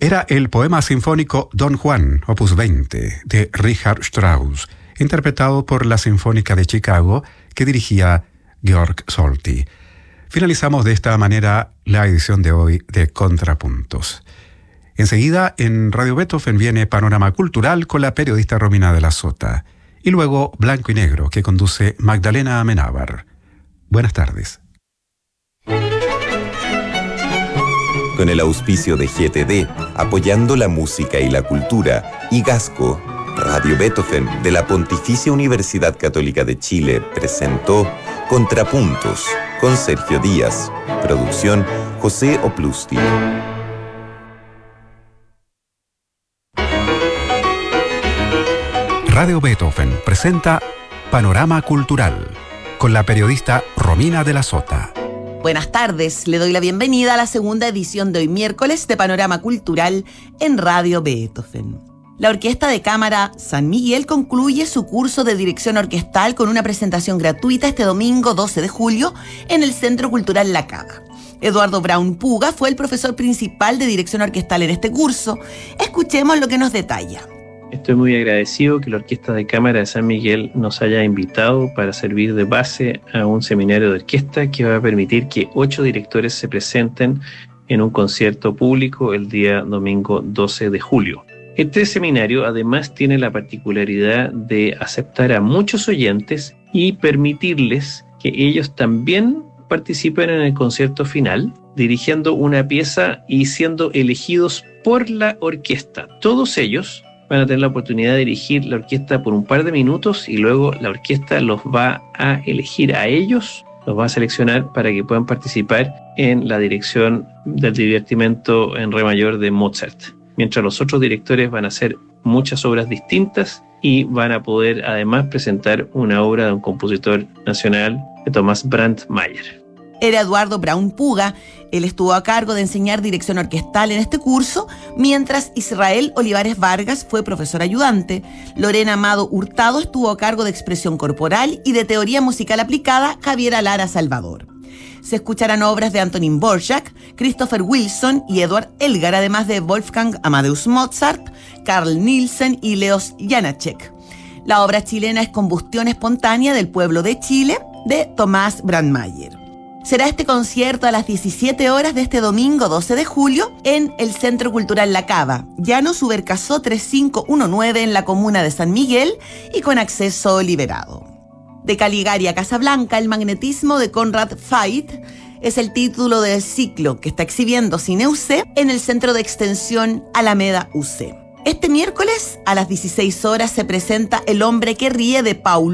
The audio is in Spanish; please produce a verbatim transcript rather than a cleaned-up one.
Era el poema sinfónico Don Juan, opus veinte, de Richard Strauss, interpretado por la Sinfónica de Chicago, que dirigía Georg Solti. Finalizamos de esta manera la edición de hoy de Contrapuntos. Enseguida, en Radio Beethoven viene Panorama Cultural con la periodista Romina de la Sota. Y luego Blanco y Negro, que conduce Magdalena Amenábar. Buenas tardes. Con el auspicio de G T D, apoyando la música y la cultura, y Gasco, Radio Beethoven de la Pontificia Universidad Católica de Chile presentó Contrapuntos con Sergio Díaz. Producción José Oplusti. Radio Beethoven presenta Panorama Cultural con la periodista Romina de la Sota. Buenas tardes, le doy la bienvenida a la segunda edición de hoy miércoles de Panorama Cultural en Radio Beethoven. La Orquesta de Cámara San Miguel concluye su curso de dirección orquestal con una presentación gratuita este domingo doce de julio en el Centro Cultural La Cava. Eduardo Braun Puga fue el profesor principal de dirección orquestal en este curso. Escuchemos lo que nos detalla. Estoy muy agradecido que la Orquesta de Cámara de San Miguel nos haya invitado para servir de base a un seminario de orquesta que va a permitir que ocho directores se presenten en un concierto público el día domingo doce de julio. Este seminario además tiene la particularidad de aceptar a muchos oyentes y permitirles que ellos también participen en el concierto final, dirigiendo una pieza y siendo elegidos por la orquesta. Todos ellos van a tener la oportunidad de dirigir la orquesta por un par de minutos y luego la orquesta los va a elegir a ellos, los va a seleccionar para que puedan participar en la dirección del divertimento en re mayor de Mozart. Mientras los otros directores van a hacer muchas obras distintas y van a poder además presentar una obra de un compositor nacional, de Thomas Brandmeier. Era Eduardo Braun Puga. Él estuvo a cargo de enseñar dirección orquestal en este curso, mientras Israel Olivares Vargas fue profesor ayudante. Lorena Amado Hurtado estuvo a cargo de expresión corporal y de teoría musical aplicada, Javiera Lara Salvador. Se escucharán obras de Antonín Dvorak, Christopher Wilson y Edward Elgar, además de Wolfgang Amadeus Mozart, Carl Nielsen y Leos Janáček. La obra chilena es Combustión Espontánea del Pueblo de Chile, de Tomás Brandmeier. Será este concierto a las diecisiete horas de este domingo doce de julio en el Centro Cultural La Cava, Llano Subercasó tres cinco uno nueve en la comuna de San Miguel y con acceso liberado. De Caligari a Casablanca, el magnetismo de Conrad Veidt es el título del ciclo que está exhibiendo Cine U C en el Centro de Extensión Alameda U C. Este miércoles a las dieciséis horas se presenta El hombre que ríe de Paul